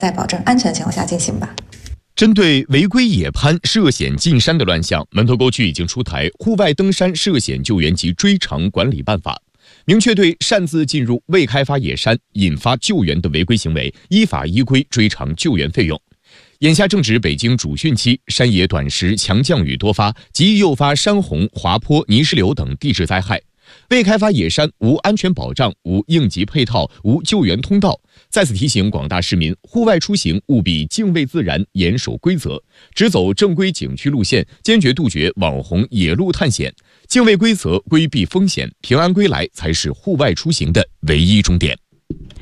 在保证安全的情况下进行吧。 针对违规野攀、涉险进山的乱象，门头沟区已经出台《户外登山涉险救援及追偿管理办法》，明确对擅自进入未开发野山引发救援的违规行为，依法依规追偿救援费用。眼下正值北京主汛期，山野短时强降雨多发，极易诱发山洪、滑坡、泥石流等地质灾害。未开发野山无安全保障、无应急配套、无救援通道，再次提醒广大市民，户外出行务必敬畏自然，严守规则，只走正规景区路线，坚决杜绝网红野路探险，敬畏规则，规避风险，平安归来才是户外出行的唯一终点。